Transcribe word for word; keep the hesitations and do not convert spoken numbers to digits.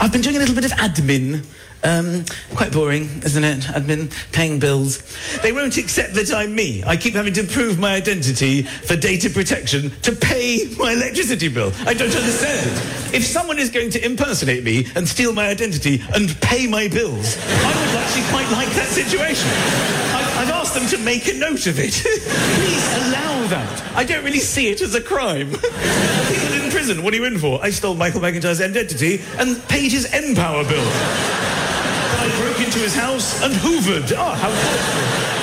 I've been doing a little bit of admin. Um, quite boring, isn't it? Admin, paying bills. They won't accept that I'm me. I keep having to prove my identity for data protection to pay my electricity bill. I don't understand it. If someone is going to impersonate me and steal my identity and pay my bills, I would actually quite like that situation. I, I've asked them to make a note of it. Please allow that. I don't really see it as a crime. People in prison, what are you in for? I stole Michael McIntyre's identity and paid his N-Power bill. I broke into his house and hoovered. Oh, how